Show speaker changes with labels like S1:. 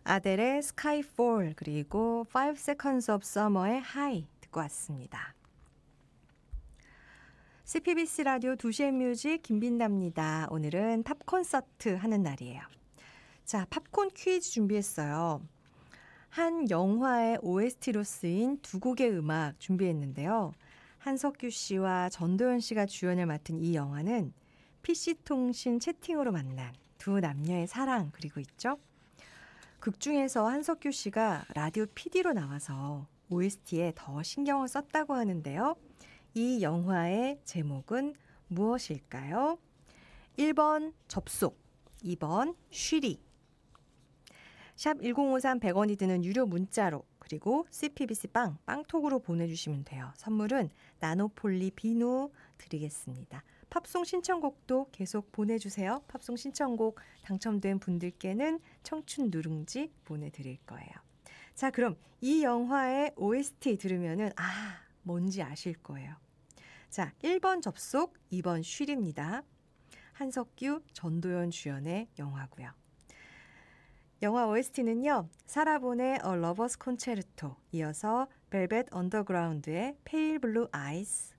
S1: 아델의 Skyfall 그리고 Five Seconds of Summer의 High 듣고 왔습니다. CPBC 라디오 2시의 뮤직 김빈답니다. 오늘은 팝 콘서트 하는 날이에요. 자, 팝콘 퀴즈 준비했어요. 한 영화의 OST로 쓰인 두 곡의 음악 준비했는데요. 한석규 씨와 전도연 씨가 주연을 맡은 이 영화는 PC통신 채팅으로 만난 두 남녀의 사랑 그리고 있죠. 극 중에서 한석규 씨가 라디오 PD로 나와서 OST에 더 신경을 썼다고 하는데요. 이 영화의 제목은 무엇일까요? 1번 접속, 2번 쉬리. 샵 1053 100원이 드는 유료 문자로 그리고 CPBC 빵톡으로 보내주시면 돼요. 선물은 나노폴리 비누 드리겠습니다. 팝송 신청곡도 계속 보내주세요. 팝송 신청곡 당첨된 분들께는 청춘 누룽지 보내드릴 거예요. 자, 그럼 이 영화의 OST 들으면은 뭔지 아실 거예요. 자, 1번 접속, 2번 쉬리입니다. 한석규, 전도연 주연의 영화고요. 영화 OST는요. 사라본의 A Lover's Concerto, 이어서 벨벳 언더그라운드의 Pale Blue Eyes,